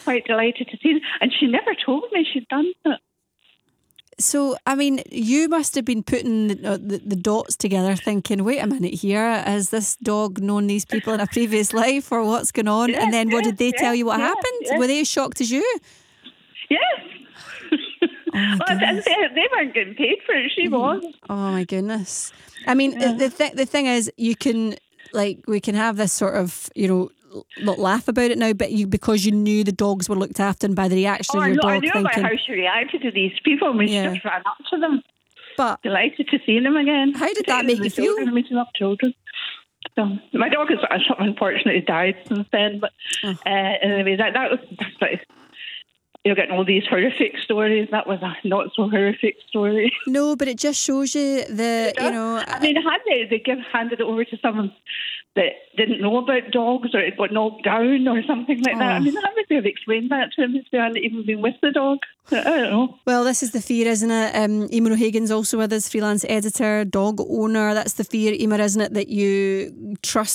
quite delighted to see them. And she never told me she'd done it. So, I mean, you must have been putting the dots together thinking, wait a minute here, has this dog known these people in a previous life or what's going on? Yes, and then what yes, did they tell you what yes, happened? yes. Were they as shocked as you? Yes. Oh my goodness. They weren't getting paid for it. She was. Oh my goodness. I mean, the thing is, we can have this sort of, not laugh about it now, but because you knew the dogs were looked after and by the reaction of your dog I knew thinking... about how she reacted to these people when she just ran up to them. But delighted to see them again. How did that make you feel? Meeting up children. So my dog has unfortunately died since then, but anyway, that was like, getting all these horrific stories. That was a not so horrific story. No, but it just shows you that, I mean, had they handed it over to someone that didn't know about dogs or it got knocked down or something like that. I mean, how would they have explained that to him if they hadn't even been with the dog? I don't know. Well, this is the fear, isn't it? Emer O'Hagan's also with us, freelance editor, dog owner. That's the fear, Emer, isn't it? That you trust